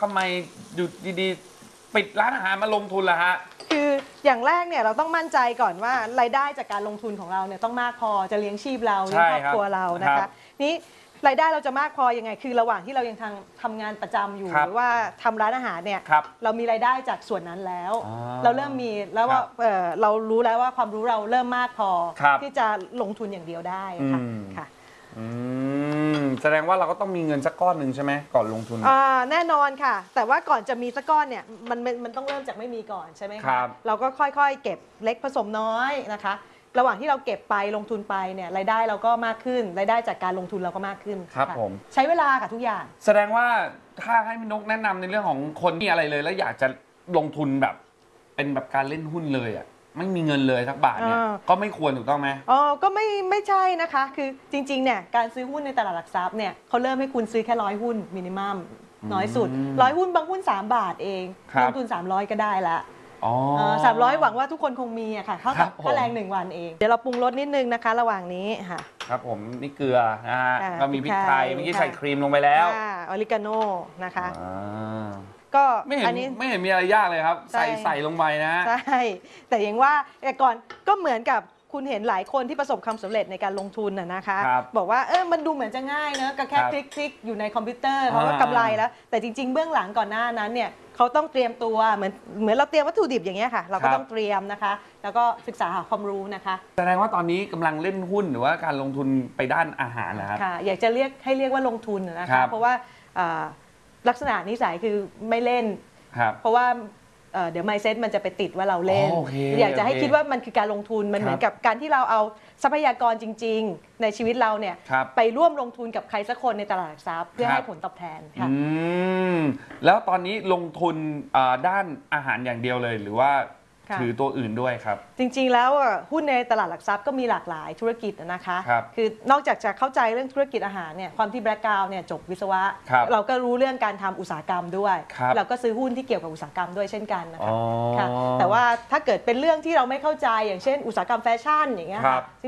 ทำไมอยู่ดีๆปิดร้านอาหารมาลงทุนล่ะฮะคืออย่างแรกเนี่ยเราต้องมั่นใจก่อนว่ารายได้จากการลงทุนของเราเนี่ยต้องมากพอจะเลี้ยงชีพเราเลี้ยงครอบครัวเรานะคะนี้รายได้เราจะมากพอยังไงคือระหว่างที่เรายังทำงานประจำอยู่หรือว่าทำร้านอาหารเนี่ยเรามีรายได้จากส่วนนั้นแล้วเราเริ่มมีแล้วว่าเรารู้แล้วว่าความรู้เราเริ่มมากพอที่จะลงทุนอย่างเดียวได้ค่ะแสดงว่าเราก็ต้องมีเงินสักก้อนหนึ่งใช่ไหมก่อนลงทุนแน่นอนค่ะแต่ว่าก่อนจะมีสักก้อนเนี่ยมันต้องเริ่มจากไม่มีก่อนใช่ไหมคะเราก็ค่อยๆเก็บเล็กผสมน้อยนะคะระหว่างที่เราเก็บไปลงทุนไปเนี่ยรายได้เราก็มากขึ้นรายได้จากการลงทุนเราก็มากขึ้นครับผมใช้เวลาค่ะทุกอย่างแสดงว่าถ้าให้พี่นกแนะนำในเรื่องของคนที่อะไรเลยแล้วอยากจะลงทุนแบบเป็นแบบการเล่นหุ้นเลยอ่ะไม่มีเงินเลยสักบาทเนี่ยก็ไม่ควรถูกต้องไหมก็ไม่ใช่นะคะคือจริงๆเนี่ยการซื้อหุ้นในตลาดหลักทรัพย์เนี่ยเขาเริ่มให้คุณซื้อแค่100หุ้นมินิมัมน้อยสุด100หุ้นบางหุ้น3 บาทเองลงทุน300ก็ได้ละ300หวังว่าทุกคนคงมีอะค่ะเท่ากับค่าแรง1 วันเองเดี๋ยวเราปรุงรสนิดนึงนะคะระหว่างนี้ค่ะครับผมนี่เกลือนะฮะก็มีพริกไทยเมื่อกี้ใส่ครีมลงไปแล้วออริกาโน่นะคะก็ไม่เห็นมีอะไรยากเลยครับใส่ลงไปนะใช่แต่อย่างว่าแต่ก่อนก็เหมือนกับคุณเห็นหลายคนที่ประสบความสำเร็จในการลงทุนนะคะบอกว่ามันดูเหมือนจะง่ายนะก็แค่คลิกอยู่ในคอมพิวเตอร์เขาก็กำไรแล้วแต่จริงๆเบื้องหลังก่อนหน้านั้นเนี่ยเขาต้องเตรียมตัวเหมือนเราเตรียมวัตถุดิบอย่างเงี้ยค่ะเราก็ต้องเตรียมนะคะแล้วก็ศึกษาหาความรู้นะคะแสดงว่าตอนนี้กำลังเล่นหุ้นหรือว่าการลงทุนไปด้านอาหารนะครับค่ะอยากจะเรียกว่าลงทุนนะคะเพราะว่าลักษณะนิสัยคือไม่เล่นเพราะว่าเดี๋ยว mindset มันจะไปติดว่าเราเล่นอยากจะให้คิดว่ามันคือการลงทุนมันเหมือนกับการที่เราเอาทรัพยากรจริงๆในชีวิตเราเนี่ยไปร่วมลงทุนกับใครสักคนในตลาดหลักทรัพย์เพื่อให้ผลตอบแทนค่ะแล้วตอนนี้ลงทุนด้านอาหารอย่างเดียวเลยหรือว่าถือตัวอื่นด้วยครับจริงๆแล้วหุ้นในตลาดหลักทรัพย์ก็มีหลากหลายธุรกิจนะคะคือนอกจากจะเข้าใจเรื่องธุรกิจอาหารเนี่ยความที่แบล็กกราวด์เนี่ยจบวิศวะเราก็รู้เรื่องการทำอุตสาหกรรมด้วยเราก็ซื้อหุ้นที่เกี่ยวกับอุตสาหกรรมด้วยเช่นกันนะคะแต่ว่าถ้าเกิดเป็นเรื่องที่เราไม่เข้าใจอย่างเช่นอุตสาหกรรมแฟชั่นอย่างเงี้ย